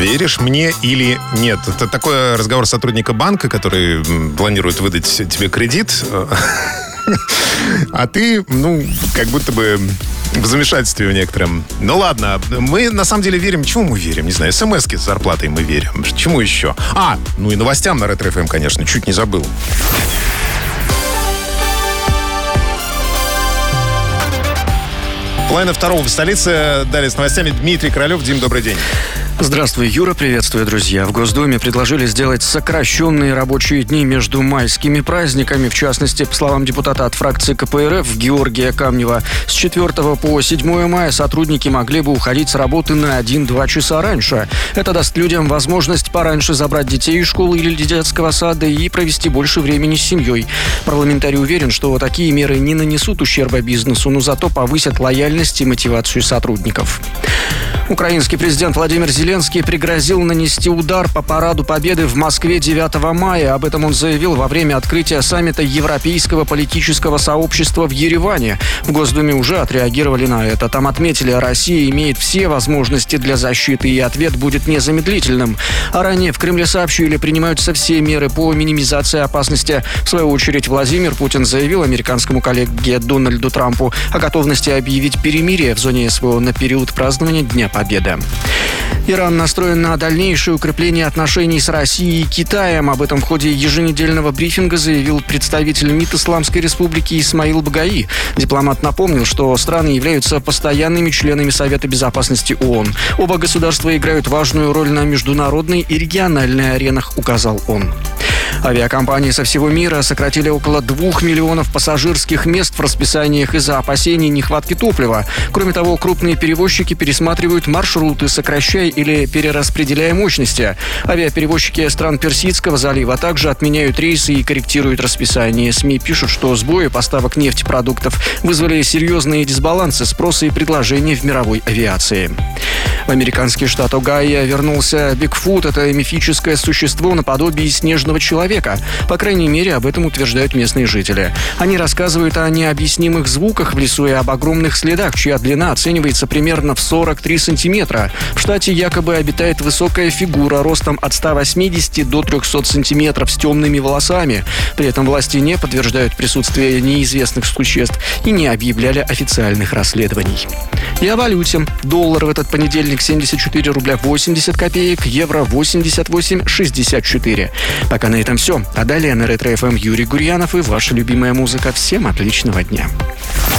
Веришь мне или нет? Это такой разговор сотрудника банка, который планирует выдать тебе кредит. А ты, как будто бы в замешательстве в некотором. Ну ладно, мы на самом деле верим. Чему мы верим? Не знаю, смс-ки с зарплатой мы верим. Чему еще? И новостям на Ретро ФМ, конечно, чуть не забыл. Половина второго в столице. Далее с новостями Дмитрий Королев. Дим, добрый день. Здравствуй, Юра, приветствую, друзья. В Госдуме предложили сделать сокращенные рабочие дни между майскими праздниками. В частности, по словам депутата от фракции КПРФ Георгия Камнева, с 4 по 7 мая сотрудники могли бы уходить с работы на 1-2 часа раньше. Это даст людям возможность пораньше забрать детей из школы или детского сада и провести больше времени с семьей. Парламентарий уверен, что такие меры не нанесут ущерба бизнесу, но зато повысят лояльность и мотивацию сотрудников. Украинский президент Владимир Зеленский пригрозил нанести удар по параду Победы в Москве 9 мая. Об этом он заявил во время открытия саммита Европейского политического сообщества в Ереване. В Госдуме уже отреагировали на это. Там отметили, Россия имеет все возможности для защиты, и ответ будет незамедлительным. А ранее в Кремле сообщили, принимаются все меры по минимизации опасности. В свою очередь, Владимир Путин заявил американскому коллеге Дональду Трампу о готовности объявить перемирие в зоне СВО на период празднования Дня Победы. Иран настроен на дальнейшее укрепление отношений с Россией и Китаем. Об этом в ходе еженедельного брифинга заявил представитель МИД Исламской Республики Исмаил Багаи. Дипломат напомнил, что страны являются постоянными членами Совета Безопасности ООН. Оба государства играют важную роль на международной и региональной аренах, указал он. Авиакомпании со всего мира сократили около 2 миллионов пассажирских мест в расписаниях из-за опасений нехватки топлива. Кроме того, крупные перевозчики пересматривают маршруты, сокращая или перераспределяя мощности. Авиаперевозчики стран Персидского залива также отменяют рейсы и корректируют расписание. СМИ пишут, что сбои поставок нефтепродуктов вызвали серьезные дисбалансы спроса и предложения в мировой авиации. В американский штат Огайо вернулся Бигфут. Это мифическое существо наподобие снежного человека. По крайней мере, об этом утверждают местные жители. Они рассказывают о необъяснимых звуках в лесу и об огромных следах, чья длина оценивается примерно в 43 сантиметра. В штате якобы обитает высокая фигура ростом от 180 до 300 сантиметров с темными волосами. При этом власти не подтверждают присутствие неизвестных существ и не объявляли официальных расследований. И о валюте. Доллар в этот понедельник 74 рубля 80 копеек, евро 88,64. Пока на этом все. А далее на Ретро ФМ Юрий Гурьянов и ваша любимая музыка. Всем отличного дня.